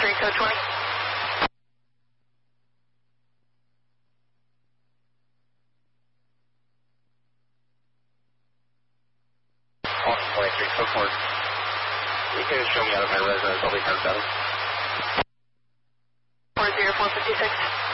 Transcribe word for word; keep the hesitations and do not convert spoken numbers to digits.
three, code twenty. one twenty-three, code four. You can show me out of my residence, I'll be parked out. four zero four fifty-six.